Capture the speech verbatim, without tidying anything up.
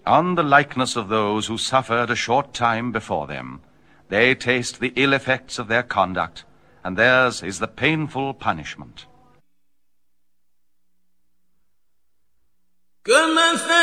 On the likeness of those who suffered a short time before them, they taste the ill effects of their conduct, and theirs is the painful punishment.